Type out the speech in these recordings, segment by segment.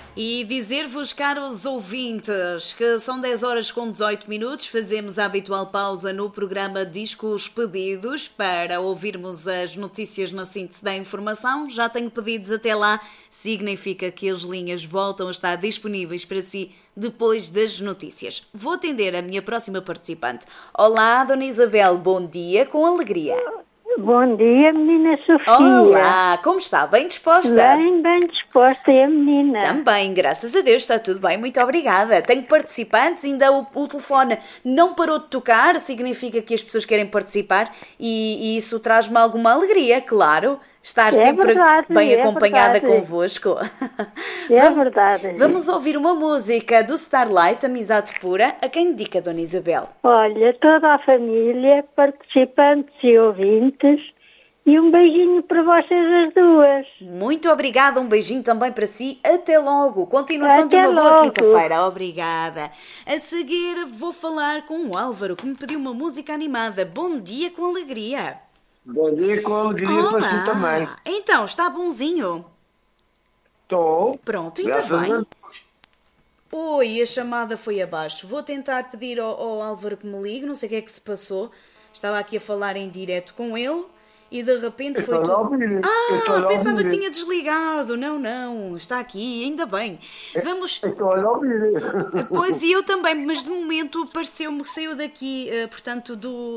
E dizer-vos, caros ouvintes, que são 10 horas com 18 minutos, fazemos a habitual pausa no programa Discos Pedidos para ouvirmos as notícias na síntese da informação. Já tenho pedidos até lá, significa que as linhas voltam a estar disponíveis para si depois das notícias. Vou atender a minha próxima participante. Olá, Dona Isabel, bom dia, com alegria. Bom dia, menina Sofia. Olá, como está? Bem disposta? Bem disposta, e a menina? Também, graças a Deus, está tudo bem, muito obrigada. Tenho participantes, ainda o telefone não parou de tocar, significa que as pessoas querem participar e isso traz-me alguma alegria, claro. Estar sempre bem acompanhada convosco. É verdade. Vamos ouvir uma música do Starlight, Amizade Pura. A quem dedica, Dona Isabel? Olha, toda a família, participantes e ouvintes, e um beijinho para vocês as duas. Muito obrigada, um beijinho também para si. Até logo. Continuação de uma boa quinta-feira. Obrigada. A seguir vou falar com o Álvaro, que me pediu uma música animada. Bom dia com alegria. Bom dia com alegria para si também. Então, está bonzinho? Estou. Pronto, ainda bem. Oi, a chamada foi abaixo. Vou tentar pedir ao Álvaro que me ligue, não sei o que é que se passou. Estava aqui a falar em direto com ele e de repente foi tudo... pensava que tinha desligado. Não, está aqui, ainda bem. Vamos... Estou a ouvir. Pois, e eu também, mas de momento pareceu-me que saiu daqui, portanto,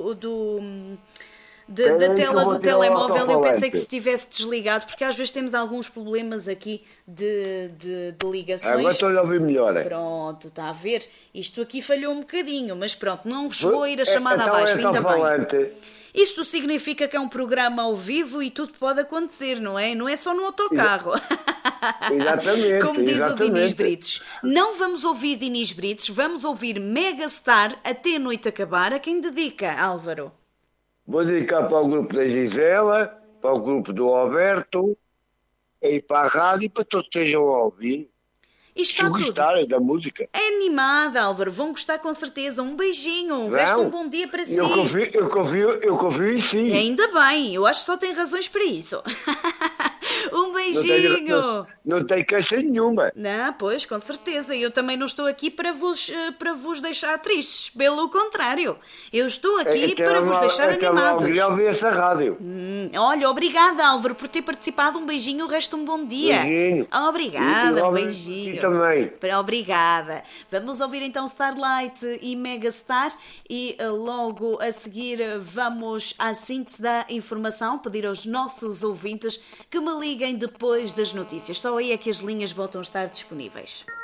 da tela do telemóvel. Eu pensei que se tivesse desligado, porque às vezes temos alguns problemas aqui de ligações. Agora estou a ouvir melhor. Pronto, está a ver? Isto aqui falhou um bocadinho, mas pronto, não chegou a ir a chamada abaixo, ainda bem. Isto significa que é um programa ao vivo e tudo pode acontecer, não é? Não é só no autocarro. Exatamente. Como diz o Dinis Brites. Não vamos ouvir Dinis Brites, vamos ouvir Megastar até a noite acabar. A quem dedica, Álvaro? Vou dedicar para o grupo da Gisela, para o grupo do Alberto, e para a rádio e para todos que estejam a ouvir. Se gostarem da música. É animada, Álvaro. Vão gostar com certeza. Um beijinho. Resta um bom dia para si. Eu confio em si. Ainda bem. Eu acho que só tem razões para isso. Um beijinho. Não tem queixa nenhuma. Não, pois, com certeza. Eu também não estou aqui para vos deixar tristes. Pelo contrário. Eu estou aqui para vos deixar animados. Eu ouvi essa rádio. Olha, obrigada, Álvaro, por ter participado. Um beijinho. Resta um bom dia. Beijinho. Obrigada, um beijinho. E também. Obrigada. Vamos ouvir então Starlight e Megastar e logo a seguir vamos à síntese da informação, pedir aos nossos ouvintes que me liguem depois das notícias. Só aí é que as linhas voltam a estar disponíveis.